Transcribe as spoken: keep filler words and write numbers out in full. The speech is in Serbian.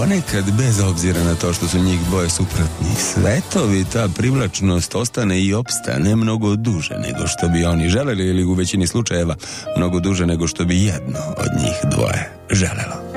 ponekad, bez obzira na to što su njih dvoje suprotni svetovi, ta privlačnost ostane i opstane mnogo duže nego što bi oni želeli, ili u većini slučajeva mnogo duže nego što bi jedno od njih dvoje želelo.